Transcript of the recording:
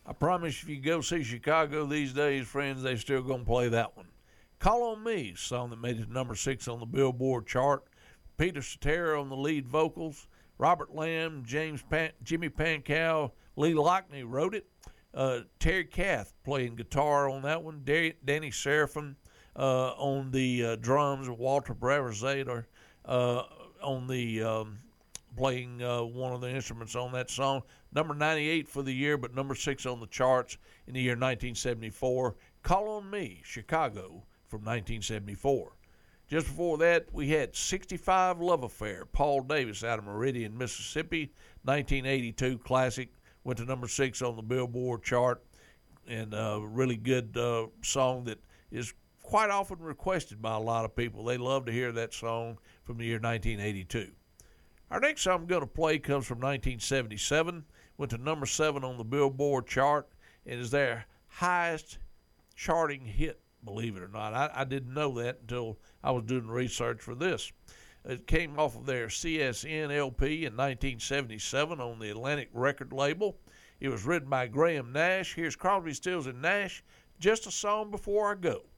I promise if you go see Chicago these days, friends, they still going to play that one. Call on Me, song that made it number 6 on the Billboard chart. Peter Cetera on the lead vocals. Robert Lamb, Jimmy Pankow, Lee Lockney wrote it. Terry Kath playing guitar on that one. Danny Seraphim on the drums. Walter Braverzator on the playing one of the instruments on that song. Number 98 for the year, but number 6 on the charts in the year 1974. Call on Me, Chicago, from 1974. Just before that, we had 65 Love Affair, Paul Davis out of Meridian, Mississippi, 1982 classic, went to number 6 on the Billboard chart, and a really good song that is quite often requested by a lot of people. They love to hear that song from the year 1982. Our next song I'm going to play comes from 1977, went to number 7 on the Billboard chart, and is their highest charting hit, believe it or not. I didn't know that until I was doing research for this. It came off of their CSN LP in 1977 on the Atlantic record label. It was written by Graham Nash. Here's Crosby, Stills, and Nash, Just a Song Before I Go.